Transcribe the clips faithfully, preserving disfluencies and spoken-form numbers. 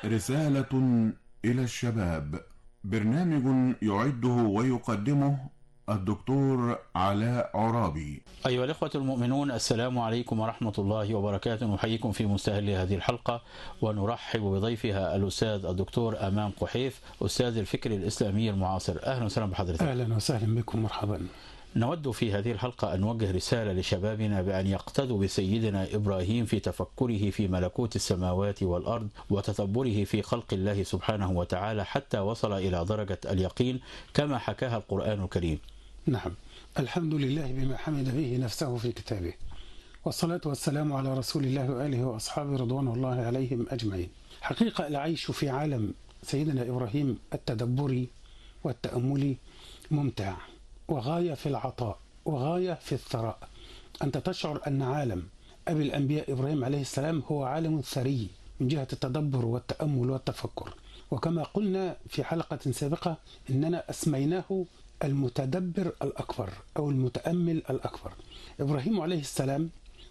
رسالة إلى الشباب، برنامج يعده ويقدمه الدكتور علاء عرابي. أيها الإخوة المؤمنون، السلام عليكم ورحمة الله وبركاته. نحييكم في مستهل هذه الحلقة ونرحب بضيفها الأستاذ الدكتور أمام قحيف، أستاذ الفكر الإسلامي المعاصر. أهلا وسهلا بحضرتك. أهلا وسهلا بكم، مرحبا. نود في هذه الحلقة أن نوجه رسالة لشبابنا بأن يقتدوا بسيدنا إبراهيم في تفكره في ملكوت السماوات والأرض وتدبره في خلق الله سبحانه وتعالى حتى وصل إلى درجة اليقين كما حكاها القرآن الكريم. نعم، الحمد لله بما حمد به نفسه في كتابه، والصلاة والسلام على رسول الله وآله وأصحابه رضوان الله عليهم أجمعين. حقيقة العيش في عالم سيدنا إبراهيم التدبري والتأملي ممتع، وغاية في العطاء وغاية في الثراء. أنت تشعر أن عالم أبي الأنبياء إبراهيم عليه السلام هو عالم ثري من جهة التدبر والتأمل والتفكر، وكما قلنا في حلقة سابقة إننا أسميناه المتدبر الأكبر أو المتأمل الأكبر. إبراهيم عليه السلام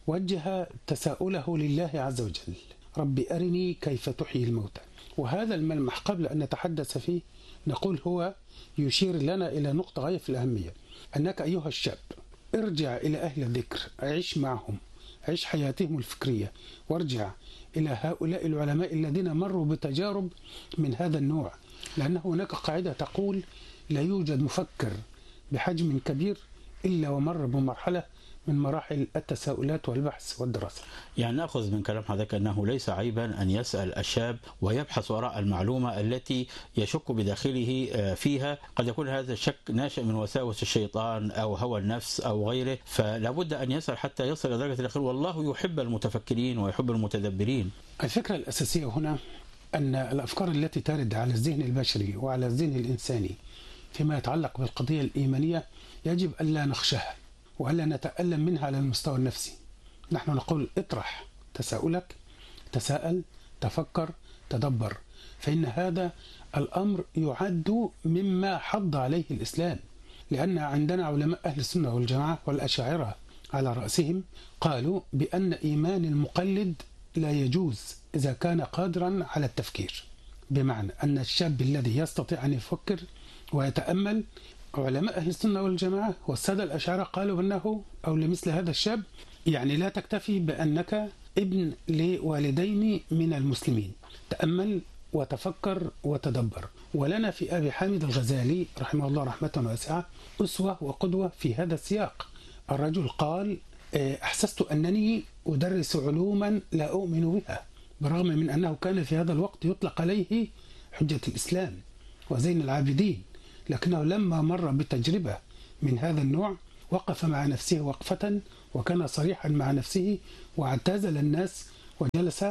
وجه تساؤله لله عز وجل: رب أرني كيف تحيي الموتى. وهذا الملمح قبل أن نتحدث فيه نقول هو يشير لنا إلى نقطة غاية في الأهمية، أنك أيها الشاب ارجع إلى أهل الذكر، عيش معهم، عيش حياتهم الفكرية، وارجع إلى هؤلاء العلماء الذين مروا بتجارب من هذا النوع، لأن هناك قاعدة تقول: لا يوجد مفكر بحجم كبير إلا ومر بمرحلة من مراحل التساؤلات والبحث والدراسة. يعني نأخذ من كلام حضرتك أنه ليس عيبا أن يسأل الشاب ويبحث وراء المعلومة التي يشك بداخله فيها. قد يكون هذا الشك ناشئ من وساوس الشيطان أو هوى النفس أو غيره، فلا بد أن يسأل حتى يصل إلى درجة اليقين، والله يحب المتفكرين ويحب المتدبرين. الفكرة الأساسية هنا أن الأفكار التي ترد على الذهن البشري وعلى الذهن الإنساني فيما يتعلق بالقضية الإيمانية يجب ألا نخشاها وألا نتألم منها على المستوى النفسي. نحن نقول: اطرح تساؤلك، تساءل، تفكر، تدبر، فإن هذا الأمر يعد مما حض عليه الإسلام، لأن عندنا علماء أهل السنة والجماعة والأشاعرة على رأسهم قالوا بأن إيمان المقلد لا يجوز إذا كان قادرا على التفكير، بمعنى أن الشاب الذي يستطيع أن يفكر ويتأمل، علماء أهل السنة والجماعة والسادة الأشاعرة قالوا أنه أو لمثل هذا الشاب يعني لا تكتفي بأنك ابن لوالدين من المسلمين، تأمل وتفكر وتدبر. ولنا في أبي حامد الغزالي رحمه الله رحمة واسعة أسوة وقدوة في هذا السياق. الرجل قال: أحسست أنني أدرس علوما لا أؤمن بها، برغم من أنه كان في هذا الوقت يطلق عليه حجة الإسلام وزين العابدين، لكنه لما مر بتجربة من هذا النوع وقف مع نفسه وقفة وكان صريحا مع نفسه واعتزل الناس وجلس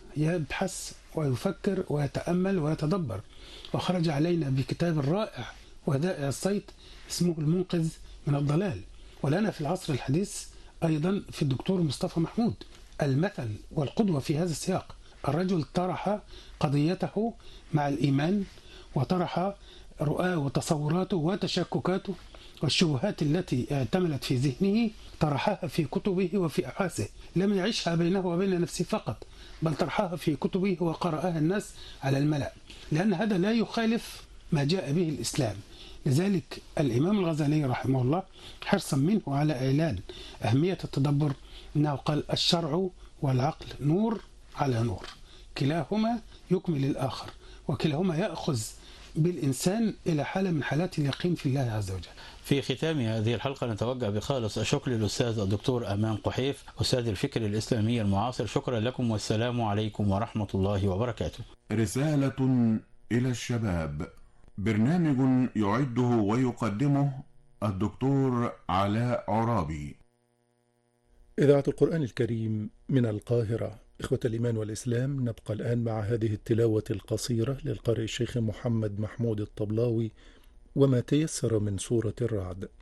يبحث ويفكر ويتأمل ويتدبر، وخرج علينا بكتاب رائع ودائع الصيت اسمه المنقذ من الضلال. ولنا في العصر الحديث أيضا في الدكتور مصطفى محمود المثل والقدوة في هذا السياق. الرجل طرح قضيته مع الإيمان وطرح رؤاه وتصوراته وتشككاته والشبهات التي اعتملت في ذهنه، طرحها في كتبه وفي أبحاثه، لم يعيشها بينه وبين نفسه فقط، بل طرحها في كتبه وقرأها الناس على الملأ، لأن هذا لا يخالف ما جاء به الإسلام. لذلك الإمام الغزالي رحمه الله حرصا منه على إعلان أهمية التدبر أنه قال: الشرع والعقل نور على نور، كلاهما يكمل الآخر، وكلاهما يأخذ بالإنسان إلى حالة من حالات اليقين في الله عز وجل. في ختام هذه الحلقة نتوجه بخالص الشكر للأستاذ الدكتور أمام قحيف، أستاذ الفكر الإسلامي المعاصر. شكرا لكم والسلام عليكم ورحمة الله وبركاته. رسالة إلى الشباب، برنامج يعده ويقدمه الدكتور علاء عرابي. إذاعة القرآن الكريم من القاهرة. إخوة الإيمان والإسلام، نبقى الآن مع هذه التلاوة القصيرة للقارئ الشيخ محمد محمود الطبلاوي وما تيسر من سورة الرعد.